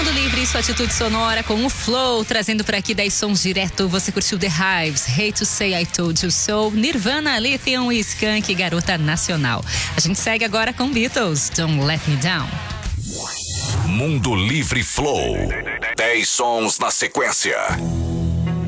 Mundo Livre, sua atitude sonora com o Flow, trazendo por aqui 10 sons direto. Você curtiu The Hives, Hate to Say I Told You So, Nirvana, Lithium e Skank, Garota Nacional. A gente segue agora com Beatles, Don't Let Me Down. Mundo Livre Flow. 10 sons na sequência.